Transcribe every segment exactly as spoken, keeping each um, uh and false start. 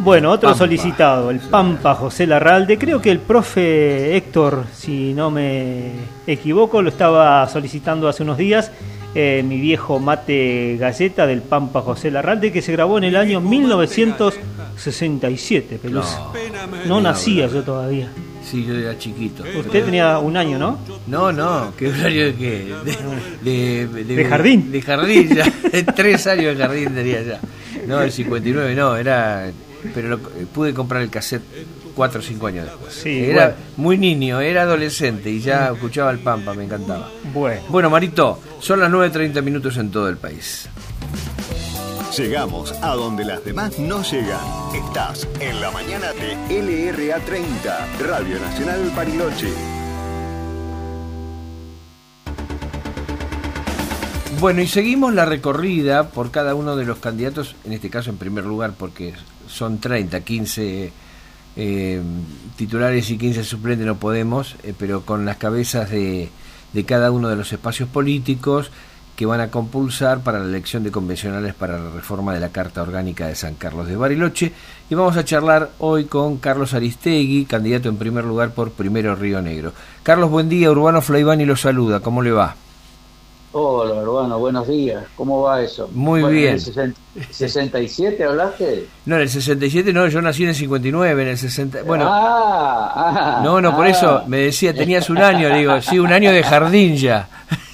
Bueno, otro Pampa. solicitado, el Pampa José Larralde. Creo que el profe Héctor, si no me equivoco, lo estaba solicitando hace unos días. Eh, mi viejo mate galleta del Pampa José Larralde, que se grabó en el año mil novecientos sesenta y siete. Pelusa. No, no nacía yo todavía. Sí, yo era chiquito. Usted tenía un año, ¿no? No, no, ¿qué horario de qué? De, de, de, ¿De jardín? De jardín, ya. Tres años de jardín tenía ya. No, el cincuenta y nueve no, era... Pero lo, pude comprar el cassette cuatro o cinco años después. Sí, era bueno. muy niño, era adolescente y ya escuchaba el Pampa, me encantaba. Bueno. Bueno, Marito, son las nueve treinta minutos en todo el país. Llegamos a donde las demás no llegan. Estás en la mañana de L R A treinta, Radio Nacional Bariloche. Bueno, y seguimos la recorrida por cada uno de los candidatos, en este caso en primer lugar, porque son treinta, quince eh, titulares y quince suplentes, no podemos, eh, pero con las cabezas de, de cada uno de los espacios políticos que van a compulsar para la elección de convencionales para la reforma de la Carta Orgánica de San Carlos de Bariloche. Y vamos a charlar hoy con Carlos Aristegui, candidato en primer lugar por Primero Río Negro. Carlos, buen día. Urbano Flaivani lo saluda. ¿Cómo le va? Hola, hermano, buenos días. ¿Cómo va eso? Muy bueno, bien. ¿En el sesenta, sesenta y siete hablaste? No, en el sesenta y siete no, yo nací en el cincuenta y nueve, en el sesenta... Bueno, ah, ah, no, no, por ah. eso me decía, tenías un año, le digo, sí, un año de jardín ya.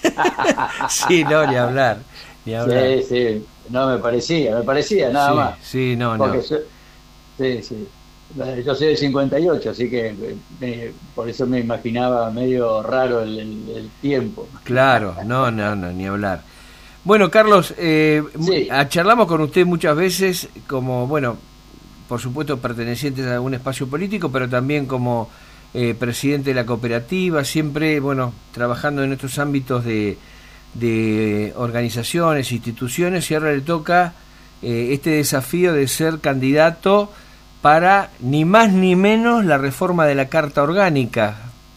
Sí, no, ni hablar, ni hablar. Sí, sí, no, me parecía, me parecía, nada sí, más. Sí, no, Porque no. Yo, sí, sí. Yo soy del cincuenta y ocho, así que me, por eso me imaginaba medio raro el, el, el tiempo. Claro, no, no, no, ni hablar. Bueno, Carlos, eh, Sí. charlamos con usted muchas veces como, bueno, por supuesto pertenecientes a algún espacio político, pero también como eh, presidente de la cooperativa, siempre, bueno, trabajando en estos ámbitos de, de organizaciones, instituciones, y ahora le toca eh, este desafío de ser candidato para ni más ni menos la reforma de la Carta Orgánica.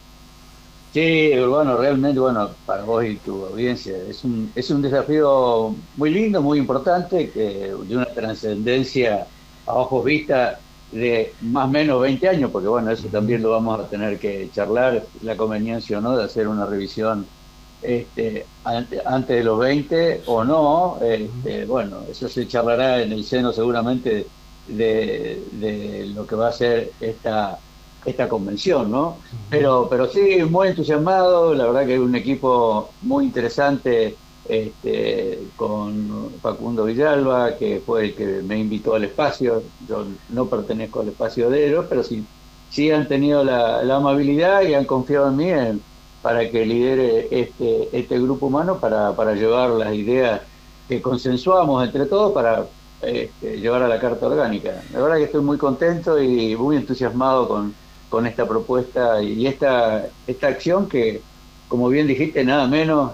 Sí, bueno, realmente, bueno, para vos y tu audiencia, es un, es un desafío muy lindo, muy importante, que de una trascendencia a ojos vistas de más o menos veinte años, porque bueno, eso también lo vamos a tener que charlar, la conveniencia o no de hacer una revisión este, ante- antes de los veinte o no, este, bueno, eso se charlará en el seno seguramente de, de lo que va a ser esta esta convención, ¿no? Pero pero sí, muy entusiasmado, la verdad que es un equipo muy interesante, este, con Facundo Villalba, que fue el que me invitó al espacio. Yo no pertenezco al espacio de ellos, pero sí, sí han tenido la, la amabilidad y han confiado en mí en- para que lidere este, este grupo humano para, para llevar las ideas que consensuamos entre todos para este, llevar a la Carta Orgánica. La verdad que estoy muy contento y muy entusiasmado con, con esta propuesta y esta, esta acción que, como bien dijiste, nada menos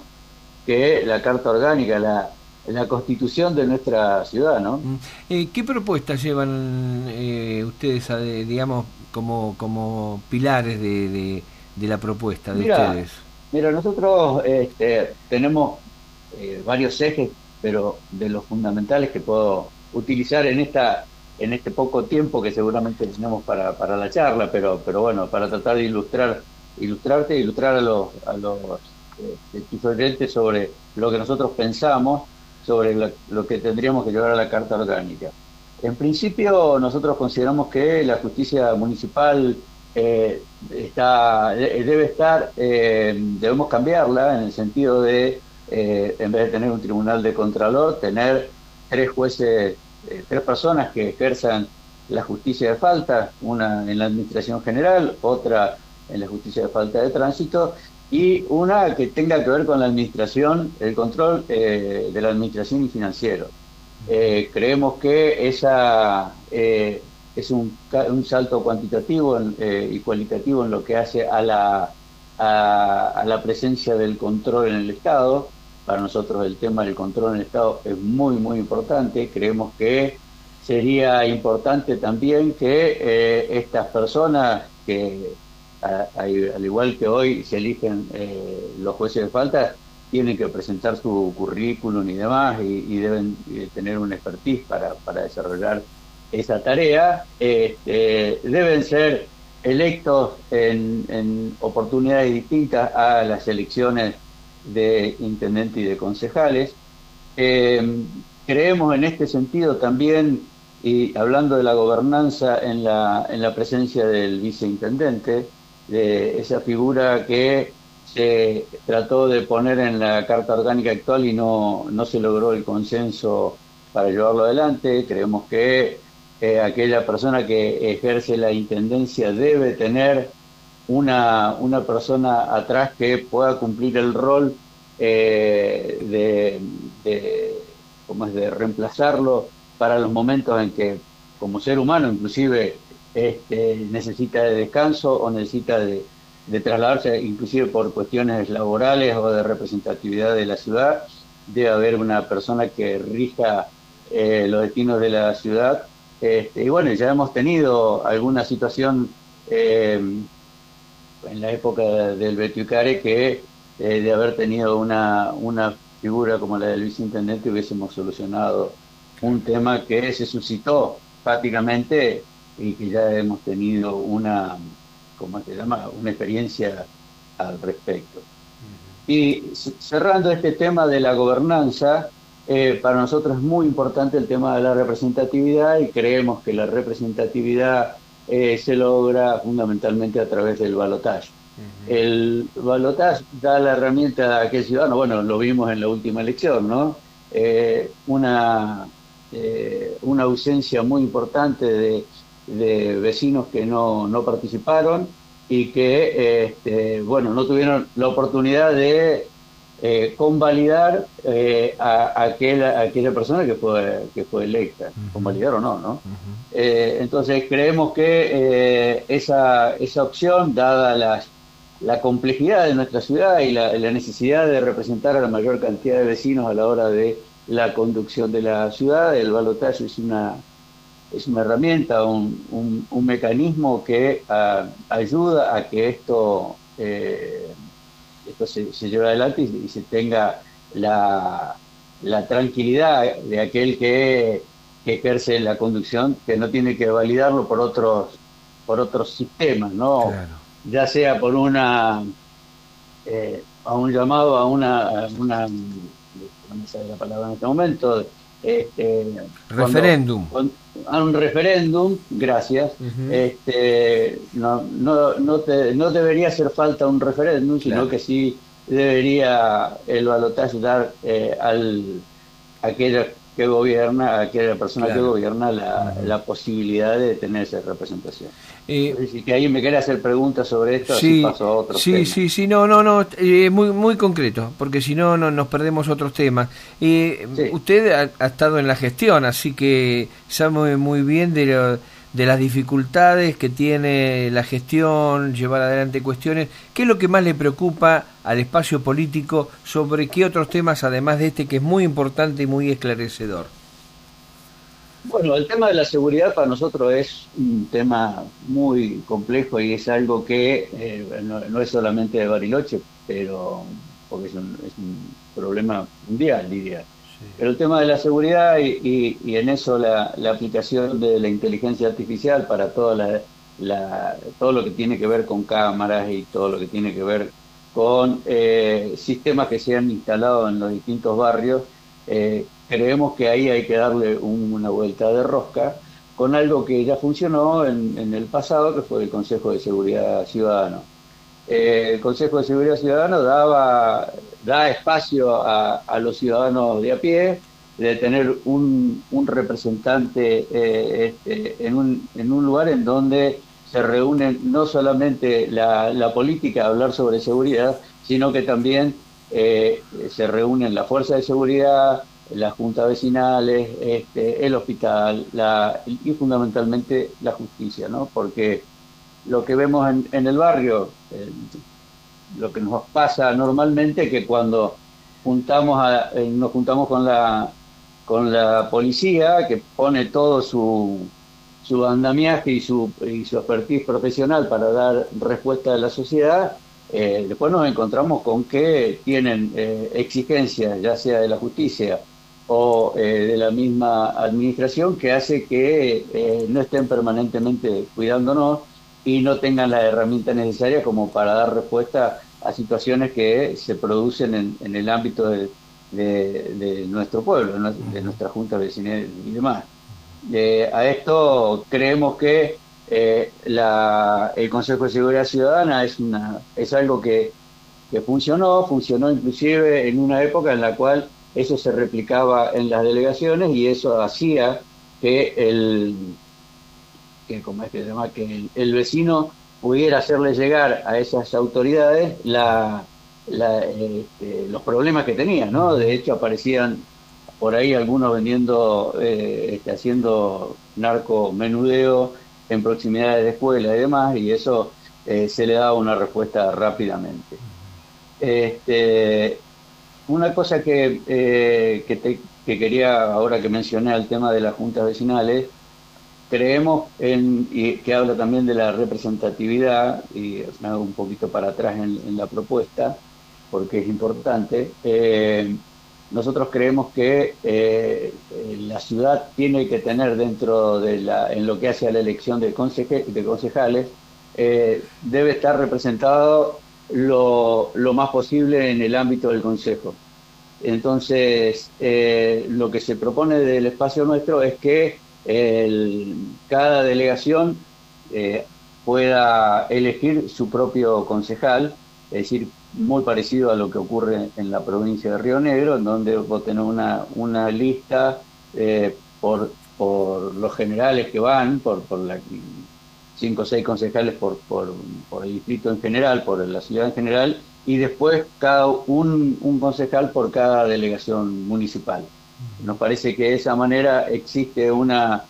que la Carta Orgánica, la, la constitución de nuestra ciudad, ¿no? Eh, ¿Qué propuestas llevan eh, ustedes, a, de- digamos, como, como pilares de, de, de la propuesta de Mira, ustedes? mira, nosotros este, tenemos eh, varios ejes, pero de los fundamentales que puedo utilizar en esta en este poco tiempo que seguramente tenemos para, para la charla, pero pero bueno, para tratar de ilustrar ilustrarte, ilustrar a los a los eh, tus oyentes sobre lo que nosotros pensamos sobre la- lo que tendríamos que llevar a la Carta Orgánica. En principio, nosotros consideramos que la justicia municipal eh, está de- debe estar, eh, debemos cambiarla en el sentido de, eh, en vez de tener un tribunal de contralor, tener tres jueces, eh, tres personas que ejerzan la justicia de falta, una en la administración general, otra en la justicia de falta de tránsito, y una que tenga que ver con la administración, el control eh, de la administración y financiero. Eh, creemos que esa eh, es un, ca- un salto cuantitativo en, eh, y cualitativo en lo que hace a la, a, a la presencia del control en el Estado. Para nosotros el tema del control en el Estado es muy, muy importante. Creemos que sería importante también que eh, estas personas que, a- a- al igual que hoy se eligen eh, los jueces de falta, tienen que presentar su currículum y demás, y, y deben eh, tener un expertise para, para desarrollar esa tarea, este, deben ser electos en, en oportunidades distintas a las elecciones de intendente y de concejales. Eh, creemos en este sentido también, y hablando de la gobernanza, en la, en la presencia del viceintendente, de esa figura que se trató de poner en la Carta Orgánica actual y no, no se logró el consenso para llevarlo adelante. Creemos que eh, aquella persona que ejerce la intendencia debe tener una, una persona atrás que pueda cumplir el rol eh, de, de, ¿cómo es? de reemplazarlo para los momentos en que, como ser humano inclusive, este, necesita de descanso o necesita de, de trasladarse, inclusive por cuestiones laborales o de representatividad de la ciudad. Debe haber una persona que rija eh, los destinos de la ciudad. Este, y bueno, ya hemos tenido alguna situación eh, en la época del Betiucare que eh, de haber tenido una, una figura como la del viceintendente hubiésemos solucionado un tema que se suscitó prácticamente y que ya hemos tenido una, ¿cómo se llama?, una experiencia al respecto. Uh-huh. Y cerrando este tema de la gobernanza, eh, para nosotros es muy importante el tema de la representatividad, y creemos que la representatividad eh, se logra fundamentalmente a través del balotaje. Uh-huh. El balotaje da la herramienta a aquel ciudadano, bueno, lo vimos en la última elección, ¿no? Eh, una, eh, una ausencia muy importante de de vecinos que no, no participaron y que este, bueno, no tuvieron la oportunidad de eh, convalidar eh, a, a, aquella, a aquella persona que fue que fue electa, uh-huh. convalidar o no, ¿no? Uh-huh. Eh, entonces creemos que eh, esa, esa opción, dada las, la complejidad de nuestra ciudad y la, la necesidad de representar a la mayor cantidad de vecinos a la hora de la conducción de la ciudad, el balotaje es una es una herramienta, un, un, un mecanismo que uh, ayuda a que esto, eh, esto se, se lleve adelante y, y se tenga la, la tranquilidad de aquel que, que ejerce la conducción, que no tiene que validarlo por otros por otros sistemas, ¿no? Claro. Ya sea por una eh, a un llamado a una, a una no me sale la palabra en este momento, este, referéndum. Cuando, a un referéndum, gracias. Uh-huh. Este, no, no, no, te, no debería hacer falta un referéndum, sino claro. que sí debería el balotaje dar eh, al aquella que gobierna, a aquella persona claro. que gobierna la, uh-huh. la posibilidad de tener esa representación. Eh, Así que ahí me quería hacer preguntas sobre esto, sí, así paso a otros sí, temas. Sí, sí, no, no, no, eh, muy muy concreto, porque si no, no nos perdemos otros temas. Eh, sí. Usted ha, ha estado en la gestión, así que sabe muy bien de, lo, de las dificultades que tiene la gestión, llevar adelante cuestiones. ¿Qué es lo que más le preocupa al espacio político? ¿Sobre qué otros temas, además de este, que es muy importante y muy esclarecedor? Bueno, el tema de la seguridad para nosotros es un tema muy complejo y es algo que eh, no, no es solamente de Bariloche, pero porque es un, es un problema mundial, diría. Sí. Pero el tema de la seguridad y, y, y en eso la, la aplicación de la inteligencia artificial para toda la, la, todo lo que tiene que ver con cámaras y todo lo que tiene que ver con eh, sistemas que se han instalado en los distintos barrios, eh, creemos que ahí hay que darle un, una vuelta de rosca con algo que ya funcionó en, en el pasado, que fue el Consejo de Seguridad Ciudadano. Eh, el Consejo de Seguridad Ciudadano daba da espacio a, a los ciudadanos de a pie de tener un, un representante eh, este, en, un, en un lugar en donde se reúnen no solamente la, la política a hablar sobre seguridad, sino que también eh, se reúnen la fuerza de seguridad, las juntas vecinales, este, el hospital la, y fundamentalmente la justicia, ¿no? Porque lo que vemos en, en el barrio, eh, lo que nos pasa normalmente es que cuando juntamos a, eh, nos juntamos con la con la policía, que pone todo su su andamiaje y su y su expertise profesional para dar respuesta a la sociedad, eh, después nos encontramos con que tienen eh, exigencias, ya sea de la justicia o eh, de la misma administración, que hace que eh, no estén permanentemente cuidándonos y no tengan la herramienta necesaria como para dar respuesta a situaciones que se producen en, en el ámbito de, de, de nuestro pueblo, de nuestra junta vecinal y demás. Eh, a esto creemos que eh, la, el Consejo de Seguridad Ciudadana es, una, es algo que, que funcionó, funcionó inclusive en una época en la cual eso se replicaba en las delegaciones y eso hacía que el, que, ¿cómo es que se llama? que el, el vecino pudiera hacerle llegar a esas autoridades la, la, este, los problemas que tenía, ¿no? De hecho aparecían por ahí algunos vendiendo, eh, este, haciendo narcomenudeo en proximidades de escuelas y demás, y eso eh, se le daba una respuesta rápidamente. Este, una cosa que, eh, que, te, que quería, ahora que mencioné el tema de las juntas vecinales, creemos en, y que habla también de la representatividad, y me hago un poquito para atrás en, en la propuesta, porque es importante. Eh, nosotros creemos que eh, la ciudad tiene que tener dentro de la, en lo que hace a la elección de, conseje, de concejales, eh, debe estar representado lo, lo más posible en el ámbito del consejo. Entonces, eh, lo que se propone del espacio nuestro es que el, cada delegación eh, pueda elegir su propio concejal, es decir, muy parecido a lo que ocurre en la provincia de Río Negro, en donde vos tenés una, una lista eh, por, por los generales que van, por, por la, cinco o seis concejales por, por, por el distrito en general, por la ciudad en general, y después cada un, un concejal por cada delegación municipal. Nos parece que de esa manera existe una,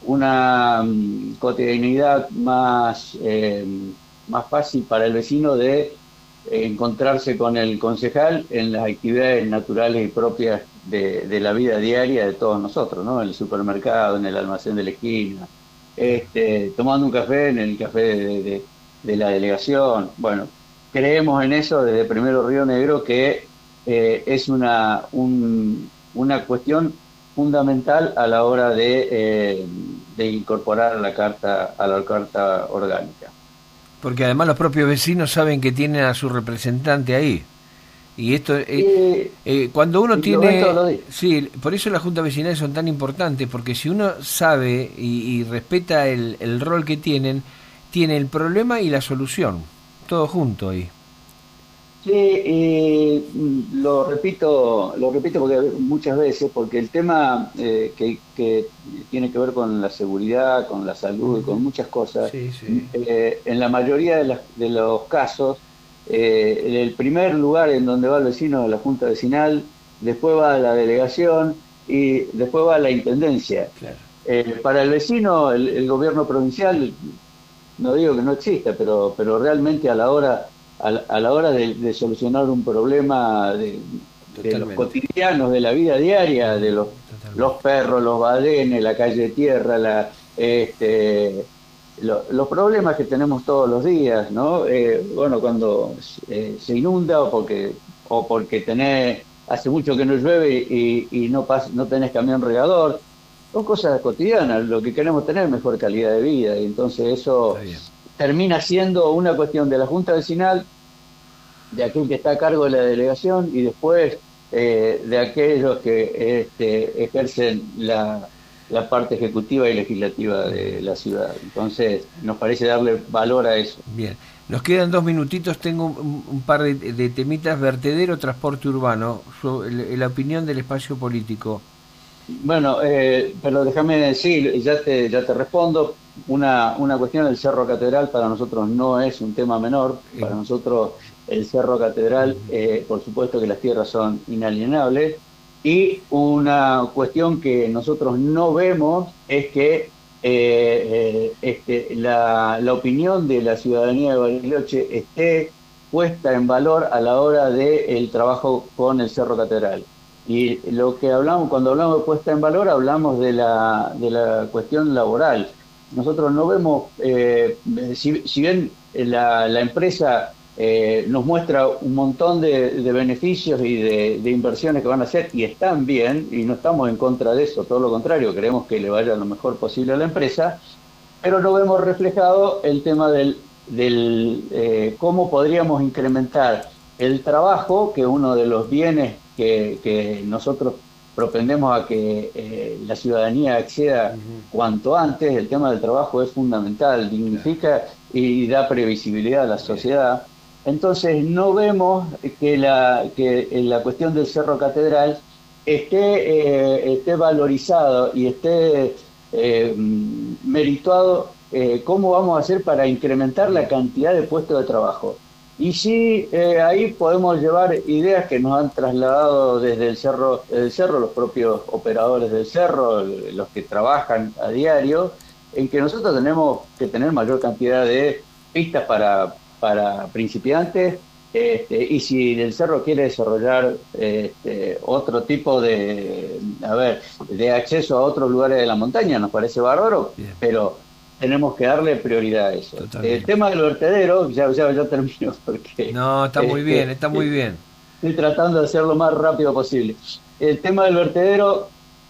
una um, cotidianidad más, eh, más fácil para el vecino de eh, encontrarse con el concejal en las actividades naturales y propias de, de la vida diaria de todos nosotros, ¿no? En el supermercado, en el almacén de la esquina, este, tomando un café en el café de, de, de la delegación. Bueno, creemos en eso desde Primero Río Negro, que eh, es una, un, una cuestión fundamental a la hora de, eh, de incorporar a la carta a la carta orgánica. Porque además los propios vecinos saben que tienen a su representante ahí. Y esto, eh, eh, eh, cuando uno tiene... Sí, por eso las juntas vecinales son tan importantes, porque si uno sabe y, y respeta el, el rol que tienen, tiene el problema y la solución, todo junto ahí. Sí, y lo repito, lo repito porque muchas veces, porque el tema eh, que, que tiene que ver con la seguridad, con la salud, con muchas cosas, sí, sí. Eh, en la mayoría de, las, de los casos, eh, en el primer lugar en donde va el vecino de la junta vecinal, después va a la delegación y después va a la intendencia. Claro. Eh, para el vecino, el, el gobierno provincial, no digo que no exista, pero, pero realmente a la hora a la, a la hora de, de solucionar un problema de, de los cotidianos, de la vida diaria, de los, los perros, los badenes, la calle de tierra, la, este, lo, los problemas que tenemos todos los días, ¿no? Eh, bueno, cuando eh, se inunda o porque o porque tenés, hace mucho que no llueve y, y no, pas, no tenés camión regador, son cosas cotidianas. Lo que queremos tener es mejor calidad de vida, y entonces eso termina siendo una cuestión de la junta vecinal, de aquel que está a cargo de la delegación, y después eh, de aquellos que este, ejercen la, la parte ejecutiva y legislativa de la ciudad. Entonces nos parece darle valor a eso. Bien, nos quedan dos minutitos, tengo un, un par de, de temitas. Vertedero, transporte urbano, su, la opinión del espacio político. Bueno, eh, pero déjame decir, ya te, ya te respondo. Una, una cuestión, el Cerro Catedral para nosotros no es un tema menor. Para nosotros el Cerro Catedral, eh, por supuesto que las tierras son inalienables, y una cuestión que nosotros no vemos es que eh, eh, este, la, la opinión de la ciudadanía de Bariloche esté puesta en valor a la hora del trabajo con el Cerro Catedral. Y lo que hablamos, cuando hablamos de puesta en valor, hablamos de la, de la cuestión laboral. Nosotros no vemos, eh, si, si bien la, la empresa eh, nos muestra un montón de, de beneficios y de, de inversiones que van a hacer y están bien, y no estamos en contra de eso, todo lo contrario, queremos que le vaya lo mejor posible a la empresa, pero no vemos reflejado el tema del, del eh, cómo podríamos incrementar el trabajo, que es uno de los bienes que, que nosotros propendemos a que eh, la ciudadanía acceda uh-huh. cuanto antes. El tema del trabajo es fundamental, dignifica y da previsibilidad a la sociedad. Entonces no vemos que la, que la cuestión del Cerro Catedral esté, eh, esté valorizado y esté eh, merituado. Eh, ¿Cómo vamos a hacer para incrementar la cantidad de puestos de trabajo? Y sí, eh, ahí podemos llevar ideas que nos han trasladado desde el cerro, el cerro, los propios operadores del cerro, los que trabajan a diario, en que nosotros tenemos que tener mayor cantidad de pistas para, para principiantes, este, y si el cerro quiere desarrollar este, otro tipo de, a ver, de acceso a otros lugares de la montaña, nos parece bárbaro, bien, pero tenemos que darle prioridad a eso. Totalmente. El tema del vertedero, ya, ya, ya termino porque... No, está muy este, bien, está muy bien. Estoy tratando de hacerlo lo más rápido posible. El tema del vertedero,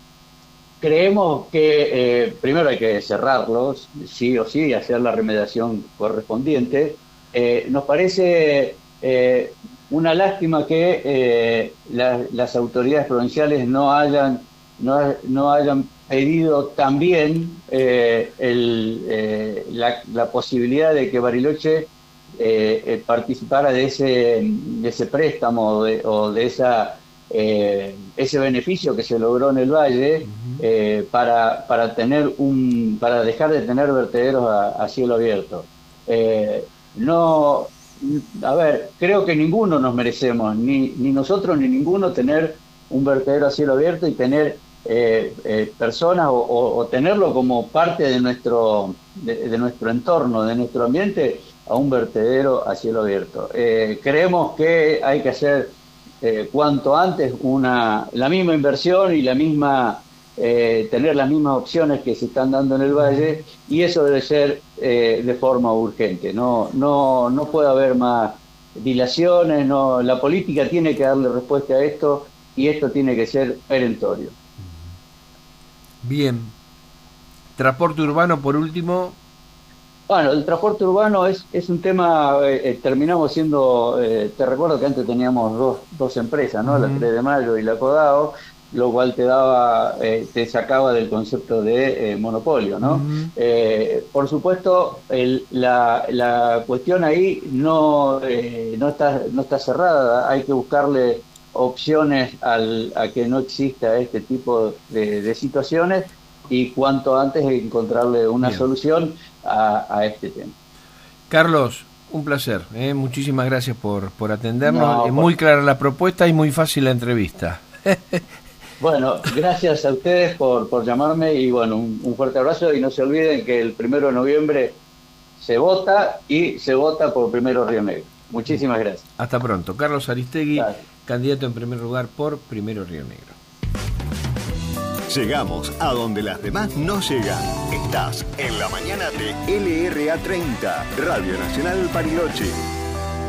creemos que eh, primero hay que cerrarlos, sí o sí, hacer la remediación correspondiente. Eh, nos parece eh, una lástima que eh, la, las autoridades provinciales no hayan, no, no hayan pedido también eh, el, eh, la, la posibilidad de que Bariloche eh, eh, participara de ese, de ese préstamo o de, o de esa, eh, ese beneficio que se logró en el Valle, uh-huh. eh, para, para, tener un, para dejar de tener vertederos a, a cielo abierto. Eh, no, a ver, creo que ninguno nos merecemos, ni, ni nosotros ni ninguno, tener un vertedero a cielo abierto y tener Eh, eh, personas o, o, o tenerlo como parte de nuestro de, de nuestro entorno, de nuestro ambiente, a un vertedero a cielo abierto. Eh, creemos que hay que hacer eh, cuanto antes una la misma inversión y la misma eh, tener las mismas opciones que se están dando en el Valle, y eso debe ser eh, de forma urgente. No no no puede haber más dilaciones. No, la política tiene que darle respuesta a esto y esto tiene que ser perentorio. Bien. Transporte urbano, por último. Bueno, el transporte urbano es, es un tema, eh, terminamos siendo, eh, te recuerdo que antes teníamos dos, dos empresas, ¿no? Uh-huh. La tres de mayo y la Codao, lo cual te daba, eh, te sacaba del concepto de eh, monopolio, ¿no? Uh-huh. Eh, por supuesto, el, la, la cuestión ahí no, eh, no está, no está cerrada, hay que buscarle opciones al, a que no exista este tipo de, de situaciones, y cuanto antes encontrarle una Bien. solución a, a este tema. Carlos, un placer, ¿eh? Muchísimas gracias por, por atendernos. No, es por... muy clara la propuesta y muy fácil la entrevista. Bueno, gracias a ustedes por, por llamarme, y bueno, un, un fuerte abrazo, y no se olviden que el primero de noviembre se vota, y se vota por Primero Río Negro. Muchísimas gracias. Hasta pronto. Carlos Aristegui, gracias. Candidato en primer lugar por Primero Río Negro. Llegamos a donde las demás no llegan. Estás en la mañana de L R A treinta, Radio Nacional Bariloche.